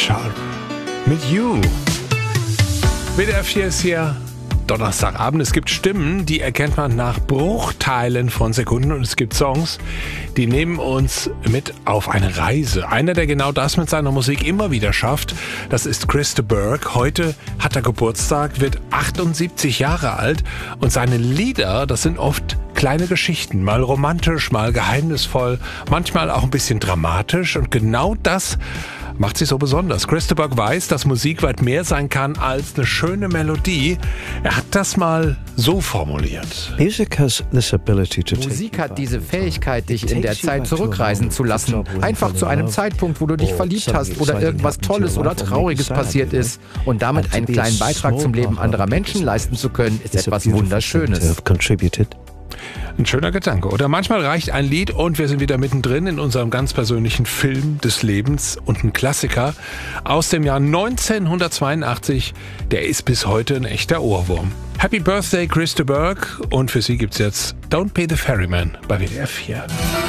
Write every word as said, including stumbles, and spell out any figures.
Sharp mit You. W D R vier ist hier Donnerstagabend. Es gibt Stimmen, die erkennt man nach Bruchteilen von Sekunden, und es gibt Songs, die nehmen uns mit auf eine Reise. Einer, der genau das mit seiner Musik immer wieder schafft, das ist Chris de Burgh. Heute hat er Geburtstag, wird achtundsiebzig Jahre alt, und seine Lieder, das sind oft kleine Geschichten, mal romantisch, mal geheimnisvoll, manchmal auch ein bisschen dramatisch, und genau das macht sie so besonders. Chris de Burgh weiß, dass Musik weit mehr sein kann als eine schöne Melodie. Er hat das mal so formuliert. Musik hat diese Fähigkeit, dich in der Zeit zurückreisen zu lassen. Einfach zu einem Zeitpunkt, wo du dich verliebt hast oder irgendwas Tolles oder Trauriges passiert ist. Und damit einen kleinen Beitrag zum Leben anderer Menschen leisten zu können, ist etwas Wunderschönes. Ein schöner Gedanke. Oder manchmal reicht ein Lied und wir sind wieder mittendrin in unserem ganz persönlichen Film des Lebens, und ein Klassiker aus dem Jahr neunzehnhundertzweiundachtzig, der ist bis heute ein echter Ohrwurm. Happy Birthday, Chris de Burgh, und für Sie gibt's jetzt Don't Pay the Ferryman bei W D R vier.